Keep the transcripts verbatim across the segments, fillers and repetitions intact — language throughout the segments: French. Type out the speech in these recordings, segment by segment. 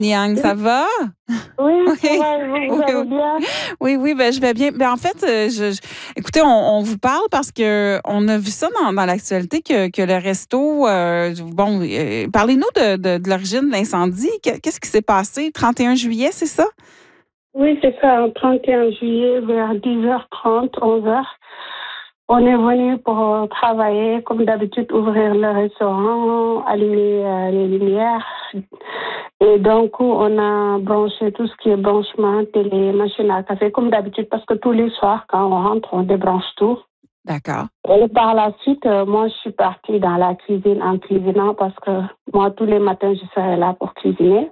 Niang, ça va? Oui, Oui, ça va, vous, vous oui, allez oui. bien? Oui, oui, ben, je vais bien. Ben, en fait, euh, je, je- écoutez, on, on vous parle parce que on a vu ça dans, dans l'actualité que, que le resto, euh, bon, euh, parlez-nous de, de, de l'origine de l'incendie. Que- Qu'est-ce qui s'est passé? trente et un juillet, c'est ça? Oui, c'est ça, le trente et un juillet, vers dix heures trente, onze heures. On est venu pour euh, travailler, comme d'habitude, ouvrir le restaurant, allumer euh, les lumières. Et donc, on a branché tout ce qui est branchement, télé, machine à café, comme d'habitude, parce que tous les soirs, quand on rentre, on débranche tout. D'accord. Et par la suite, euh, moi, je suis partie dans la cuisine en cuisinant parce que moi, tous les matins, je serai là pour cuisiner.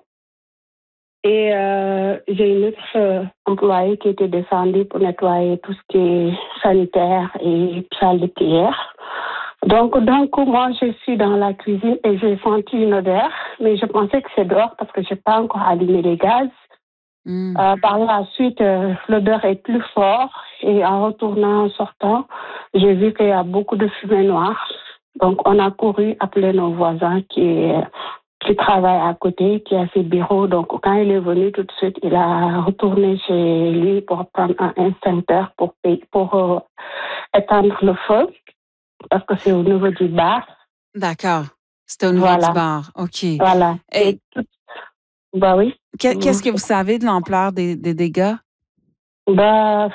Et euh, j'ai une autre euh, employée qui était descendue pour nettoyer tout ce qui est sanitaire et salle de prière. Donc, d'un coup, moi, je suis dans la cuisine et j'ai senti une odeur, mais je pensais que c'est dehors parce que je n'ai pas encore allumé les gaz. Mm. Euh, par la suite, euh, l'odeur est plus forte et en retournant, en sortant, j'ai vu qu'il y a beaucoup de fumée noire. Donc, on a couru appeler nos voisins qui, qui travaillent à côté, qui a ses bureaux. Donc, quand il est venu tout de suite, il a retourné chez lui pour prendre un extincteur pour, pour euh, éteindre le feu, parce que c'est au niveau du bar. D'accord. C'était au niveau Voilà, du bar. OK. voilà. Et Et tout- bah oui. que- qu'est-ce que vous savez de l'ampleur des, des dégâts? Bah,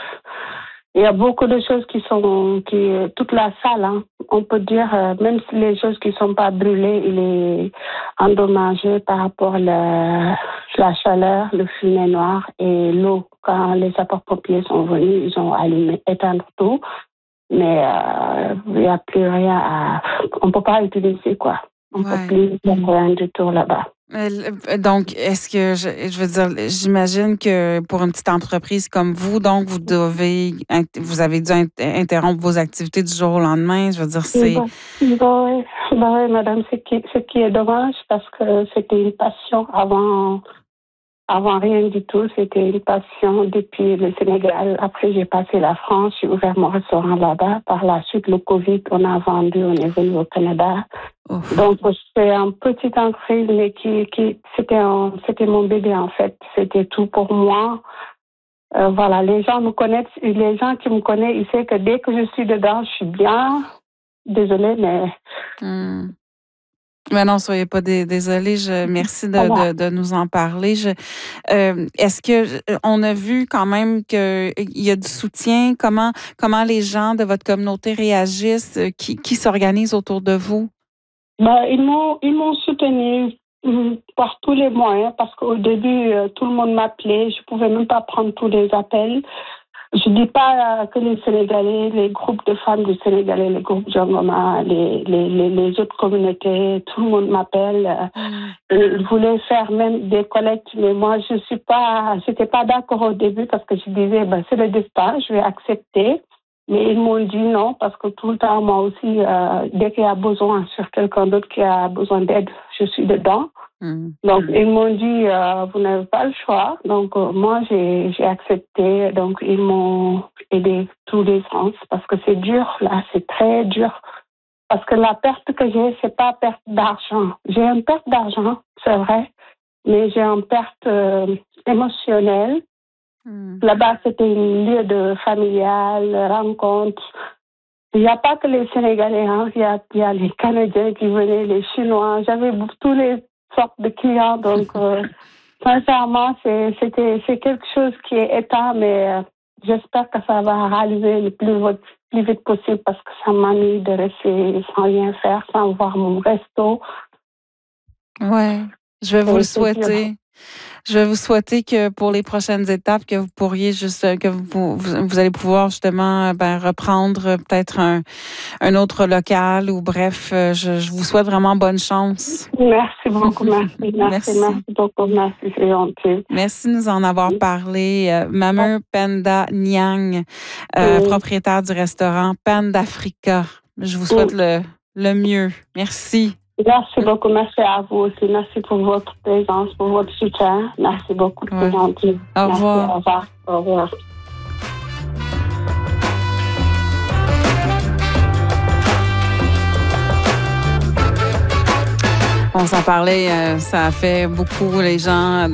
il y a beaucoup de choses qui sont, qui, toute la salle, hein, on peut dire, euh, même si les choses qui ne sont pas brûlées, il est endommagé par rapport à la, la chaleur, le fumée noir et l'eau. Quand les sapeurs-pompiers sont venus, ils ont allumé, éteindre tout, mais euh, il n'y a plus rien à... On ne peut pas utiliser, quoi. On ne Ouais. peut plus faire rien du tout là-bas. Euh, Donc, est-ce que, je, je veux dire, j'imagine que pour une petite entreprise comme vous, donc, vous devez, vous avez dû interrompre vos activités du jour au lendemain. Je veux dire, c'est... Bah, bah oui, bah oui, madame, ce qui, ce qui est dommage parce que c'était une passion avant, avant rien du tout. C'était une passion depuis le Sénégal. Après, j'ai passé la France, j'ai ouvert mon restaurant là-bas. Par la suite, le Covid, on a vendu, on est venu au Canada. Ouf. Donc, c'est un petit entreprise, mais qui, qui, c'était un, c'était mon bébé, en fait. C'était tout pour moi. Euh, voilà, les gens me connaissent, les gens qui me connaissent, ils savent que dès que je suis dedans, je suis bien. Désolée, mais... Hmm. Mais non, soyez pas dé- désolée. Je, merci de, de, de nous en parler. Je, euh, est-ce que on a vu quand même qu'il y a du soutien? Comment, comment les gens de votre communauté réagissent? Qui, qui s'organisent autour de vous? Ben, ils m'ont, ils m'ont soutenu mm, par tous les moyens parce qu'au début, euh, tout le monde m'appelait. Je pouvais même pas prendre tous les appels. Je dis pas euh, que les Sénégalais, les groupes de femmes du Sénégalais, les groupes Jongoma, les, les, les, les autres communautés, tout le monde m'appelle. Mm. Euh, je voulais faire même des collectes, mais moi, je suis pas, j'étais pas d'accord au début parce que je disais, ben, c'est le destin, je vais accepter. Mais ils m'ont dit non parce que tout le temps, moi aussi, euh, dès qu'il y a besoin sur quelqu'un d'autre qui a besoin d'aide, je suis dedans. Mm. Donc, ils m'ont dit, euh, vous n'avez pas le choix. Donc, euh, moi, j'ai, j'ai accepté. Donc, ils m'ont aidé tous les sens parce que c'est dur, là, c'est très dur. Parce que la perte que j'ai, c'est pas perte d'argent. J'ai une perte d'argent, c'est vrai, mais j'ai une perte euh, émotionnelle. Mm. Là-bas, c'était un lieu de familial, rencontre. Il n'y a pas que les Sénégalais, hein. il, y a, il y a les Canadiens qui venaient, les Chinois. J'avais tous les sortes de clients. Donc, euh, sincèrement, c'est, c'était, c'est quelque chose qui est éteint, mais euh, j'espère que ça va rallumer le plus vite, plus vite possible parce que ça m'ennuie de rester sans rien faire, sans voir mon resto. Ouais, je vais vous Et le c'est dur. souhaiter. Je vais vous souhaiter que pour les prochaines étapes, que vous pourriez juste, que vous, vous, vous allez pouvoir justement ben, reprendre peut-être un, un autre local ou bref, je, je vous souhaite vraiment bonne chance. Merci beaucoup, merci, merci, Merci. merci beaucoup, merci, c'est gentil. Merci de nous en avoir parlé. Euh, Maman Penda Niang, euh, Oui. propriétaire du restaurant Panda Africa. Je vous souhaite le, le mieux. Merci. Merci beaucoup. Merci à vous aussi. Merci pour votre présence, pour votre soutien. Merci beaucoup. Ouais. C'est gentil. Au Merci. revoir. Au revoir. Au revoir. On s'en parlait, euh, ça a fait beaucoup les gens